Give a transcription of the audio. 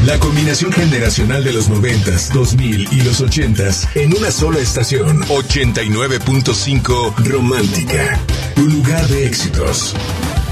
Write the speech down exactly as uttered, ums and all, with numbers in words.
La combinación generacional de los noventas, dos mil y los ochentas en una sola estación. ochenta y nueve punto cinco Romántica. Tu lugar de éxitos.